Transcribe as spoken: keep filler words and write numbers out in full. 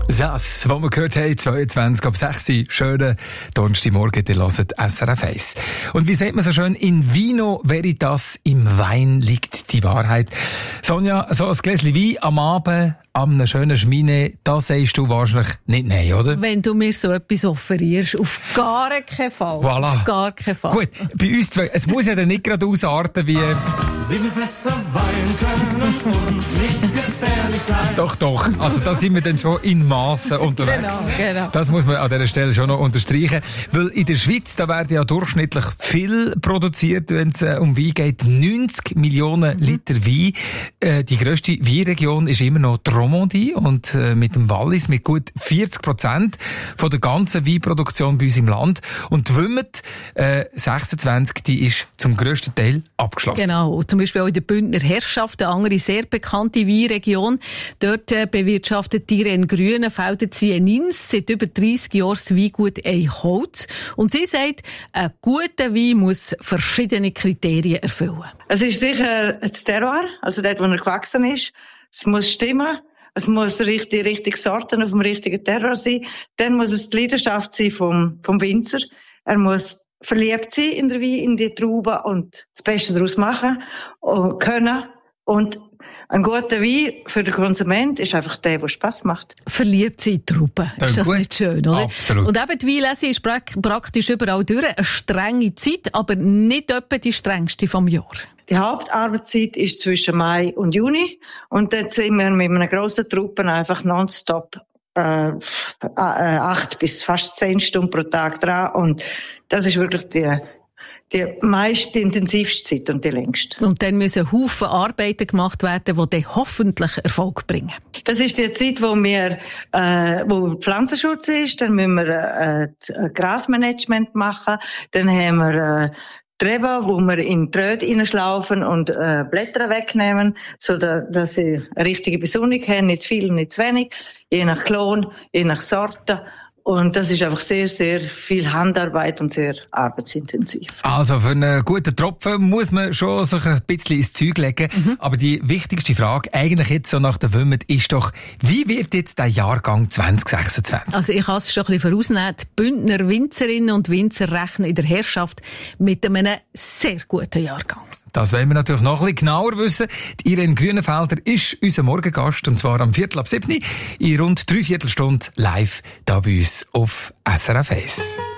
Das, was wir gehört haben, zweiundzwanzig ab sechs Uhr, schönen Donnerstagmorgen, ihr hört S R F eins. Und wie sagt man so schön, in Vino Veritas, im Wein liegt die Wahrheit. Sonja, so ein Gläschen Wein am Abend, an einem schönen Schmine, das sagst du wahrscheinlich nicht nein, oder? Wenn du mir so etwas offerierst, auf gar keinen Fall. Voilà. Auf gar keinen Fall. Gut, bei uns zwei, es muss ja dann nicht gerade ausarten wie... Sieben Fässer Wein können uns nicht gefährlich sein. Doch, doch. Also da sind wir dann schon in Massen unterwegs. Genau, genau. Das muss man an dieser Stelle schon noch unterstreichen. Weil in der Schweiz, da werden ja durchschnittlich viel produziert, wenn es äh, um Wein geht. neunzig Millionen Liter Wein. Äh, die grösste Weinregion ist immer noch die Romandie und äh, mit dem Wallis mit gut vierzig Prozent von der ganzen Weinproduktion bei uns im Land. Und die Wümmet, äh, sechsundzwanzig, die ist zum grössten Teil abgeschlossen. Genau, zum Beispiel auch in der Bündner Herrschaft, eine andere sehr bekannte Weinregion. Dort äh, bewirtschaftet die Irene Grünenfelder Zienins seit über dreissig Jahren das Weingut Eichholz. Und sie sagt, ein guter Wein muss verschiedene Kriterien erfüllen. Es ist sicher das Terroir, also dort, wo er gewachsen ist. Es muss stimmen. Es muss die richtige Sorten auf dem richtigen Terroir sein. Dann muss es die Leidenschaft sein vom, vom Winzer. Er muss verliebt sein in der Wein, in die Traube und das Beste daraus machen und können. Und ein guter Wein für den Konsument ist einfach der, der Spass macht. Verliebt sein in Trauben. Das ist das gut. nicht schön, oder? Absolut. Und eben die Weinlese ist praktisch überall durch. Eine strenge Zeit, aber nicht etwa die strengste vom Jahr. Die Hauptarbeitszeit ist zwischen Mai und Juni. Und dort sind wir mit einer grossen Truppe einfach nonstop äh, acht bis fast zehn Stunden pro Tag dran. Und das ist wirklich die, die meist intensivste Zeit und die längste. Und dann müssen Haufen Arbeiten gemacht werden, die dann hoffentlich Erfolg bringen. Das ist die Zeit, wo wir, äh, wo Pflanzenschutz ist. Dann müssen wir äh, Grasmanagement machen. Dann haben wir äh, Treben, wo wir in die Röhre reinschlaufen und äh, Blätter wegnehmen, so da, dass sie eine richtige Besonnung haben, nicht zu viel und nicht zu wenig, je nach Klon, je nach Sorte. Und das ist einfach sehr, sehr viel Handarbeit und sehr arbeitsintensiv. Also für einen guten Tropfen muss man schon sich ein bisschen ins Zeug legen. Mhm. Aber die wichtigste Frage, eigentlich jetzt so nach der Wümmet, ist doch, wie wird jetzt der Jahrgang zwanzig sechsundzwanzig? Also ich kann es schon ein bisschen vorausnehmen. Die Bündner Winzerinnen und Winzer rechnen in der Herrschaft mit einem sehr guten Jahrgang. Das wollen wir natürlich noch ein bisschen genauer wissen. Die Irene Grünenfelder ist unser Morgengast, und zwar am Viertel ab sieben in rund drei Viertelstunde live da bei uns auf S R F eins.